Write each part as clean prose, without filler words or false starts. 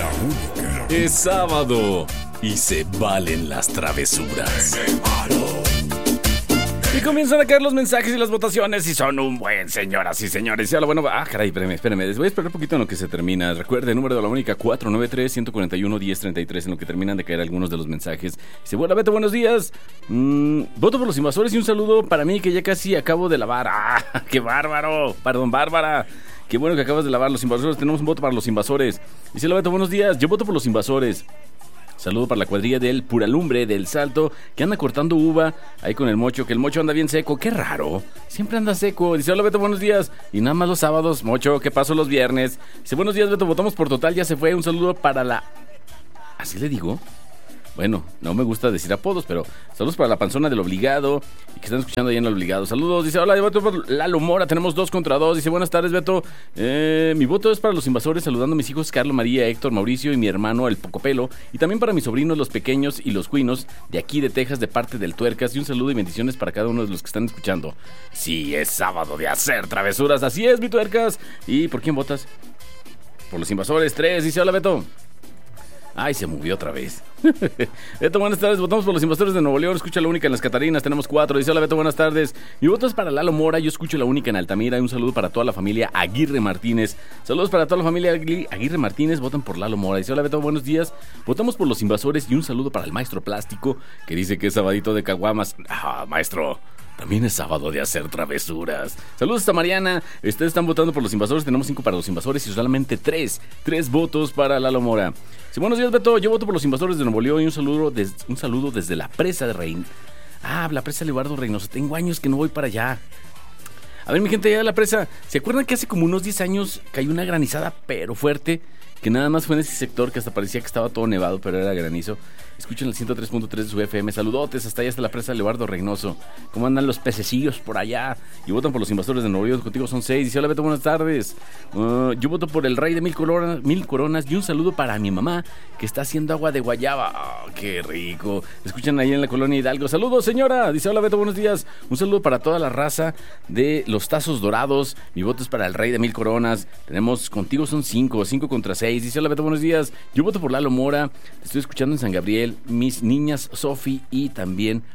Es sábado y se valen las travesuras. Y comienzan a caer los mensajes y las votaciones y son un buen, señoras y señores. Y ahora, bueno, caray, espérame. Les voy a esperar un poquito en lo que se termina. Recuerde, número de la única 493-141-1033, en lo que terminan de caer algunos de los mensajes. Dice, bueno, Beto, buenos días. Voto por los invasores y un saludo para mí que ya casi acabo de lavar. ¡Qué bárbaro! Perdón, Bárbara. Qué bueno que acabas de lavar los invasores. Tenemos un voto para los invasores. Dice, Beto, buenos días. Yo voto por los invasores. Saludo para la cuadrilla del Puralumbre, del Salto, que anda cortando uva ahí con el Mocho, que el Mocho anda bien seco. ¡Qué raro! Siempre anda seco. Dice, hola Beto, buenos días. Y nada más los sábados, Mocho, ¿qué pasó los viernes? Dice, buenos días Beto, votamos por total, ya se fue. Un saludo para la... ¿Así le digo? Bueno, no me gusta decir apodos, pero saludos para la panzona del Obligado y que están escuchando ahí en el Obligado. Saludos, dice, hola, Beto por Lalo Mora, tenemos 2 contra 2. Dice, buenas tardes, Beto. Mi voto es para los invasores, saludando a mis hijos Carlos, María, Héctor, Mauricio y mi hermano el Pocopelo. Y también para mis sobrinos, los pequeños y los cuinos de aquí de Texas, de parte del Tuercas. Y un saludo y bendiciones para cada uno de los que están escuchando. Sí, es sábado de hacer travesuras, así es, mi Tuercas. ¿Y por quién votas? Por los invasores, 3. Dice, hola, Beto. Ay, se movió otra vez. Beto, buenas tardes. Votamos por los invasores de Nuevo León. Escucha la única en Las Catarinas. Tenemos 4. Dice, hola, Beto, buenas tardes. Mi voto es para Lalo Mora. Yo escucho la única en Altamira. Y un saludo para toda la familia Aguirre Martínez. Saludos para toda la familia Aguirre Martínez. Votan por Lalo Mora. Dice, hola, Beto, buenos días. Votamos por los invasores. Y un saludo para el maestro Plástico, que dice que es sabadito de caguamas. Maestro, también es sábado de hacer travesuras. Saludos a Mariana. Ustedes están votando por los invasores. Tenemos 5 para los invasores y solamente 3 votos para Lalo Mora. Sí, buenos días, Beto. Yo voto por los invasores de Nuevo León y un saludo desde la presa de Rein. La presa de Eduardo Reynoso. Tengo años que no voy para allá. A ver, mi gente, allá de la presa. ¿Se acuerdan que hace como unos 10 años cayó una granizada pero fuerte? Que nada más fue en ese sector que hasta parecía que estaba todo nevado, pero era granizo. Escuchen el 103.3 de su FM. Saludotes hasta allá, hasta la presa de Eduardo Reynoso. ¿Cómo andan los pececillos por allá? Y votan por los invasores de Nuevo León. Contigo son 6. Dice, hola Beto, buenas tardes. Yo voto por el rey de mil coronas. Y un saludo para mi mamá, que está haciendo agua de guayaba. ¡Qué rico! Escuchan ahí en la colonia Hidalgo. Saludos, señora. Dice, hola Beto, buenos días. Un saludo para toda la raza de los tazos dorados. Mi voto es para el rey de 1000 coronas. Tenemos, contigo son 5 contra 6. Dice, hola Beto, buenos días. Yo voto por Lalo Mora. Te estoy escuchando en San Gabriel. Mis niñas Sofi y también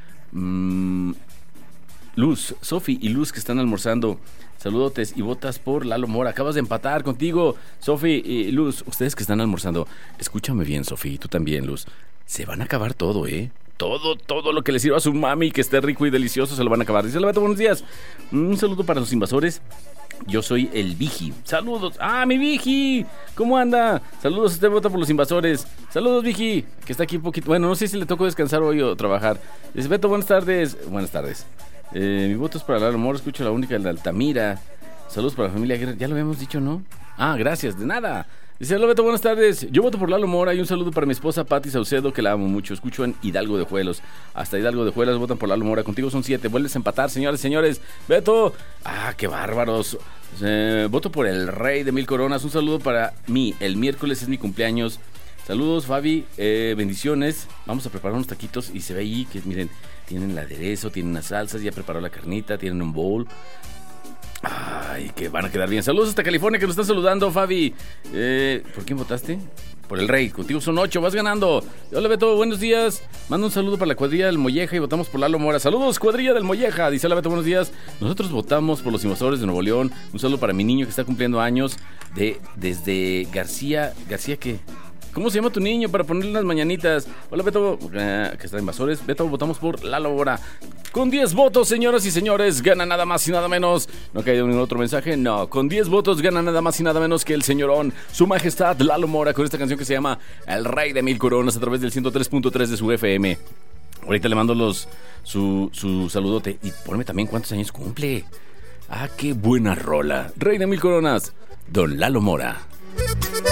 Luz. Sofi y Luz que están almorzando. Saludotes y votas por Lalo Mora. Acabas de empatar contigo, Sofi y Luz. Ustedes que están almorzando, escúchame bien, Sofi, y tú también, Luz. Se van a acabar todo, Todo lo que le sirva a su mami, que esté rico y delicioso, se lo van a acabar. Dice, hola Beto, buenos días. Un saludo para los invasores. Yo soy el Vigi. Saludos. Mi Vigi. ¿Cómo anda? Saludos. Usted vota por los invasores. Saludos, Vigi. Que está aquí un poquito. Bueno, no sé si le tocó descansar hoy o trabajar. Dice, Beto, buenas tardes. Buenas tardes. Mi voto es para Lalo Mora. Escucho la única de Altamira. Saludos para la familia Aguirre. Ya lo habíamos dicho, ¿no? Gracias. De nada. Dice, hola Beto, buenas tardes. Yo voto por Lalo Mora y un saludo para mi esposa Pati Saucedo, que la amo mucho. Escucho en Hidalgo de Juelos. Hasta Hidalgo de Juelos votan por Lalo Mora. Contigo son 7. Vuelves a empatar, señores, señores. Beto. Qué bárbaros. Voto por el rey de 1000 coronas. Un saludo para mí. El miércoles es mi cumpleaños. Saludos, Fabi. Bendiciones. Vamos a preparar unos taquitos y se ve ahí que, miren, tienen el aderezo, tienen las salsas, ya preparó la carnita, tienen un bowl. Que van a quedar bien. Saludos hasta California, que nos están saludando, Fabi. ¿Por quién votaste? Por el rey. Contigo son 8, vas ganando. Hola Beto, buenos días. Manda un saludo para la cuadrilla del Molleja y votamos por Lalo Mora. Saludos, cuadrilla del Molleja. Dice, hola Beto, buenos días. Nosotros votamos por los invasores de Nuevo León. Un saludo para mi niño que está cumpliendo años desde García. ¿García qué? ¿Cómo se llama tu niño para ponerle unas mañanitas? Hola Beto, que está invasores. Beto, votamos por Lalo Mora. Con 10 votos, señoras y señores, gana nada más y nada menos. ¿No ha caído ningún otro mensaje? No, con 10 votos gana nada más y nada menos que el señorón, su majestad Lalo Mora, con esta canción que se llama El Rey de 1000 Coronas a través del 103.3 de su FM. Ahorita le mando su saludote. Y ponme también cuántos años cumple. Qué buena rola. Rey de 1000 Coronas, don Lalo Mora.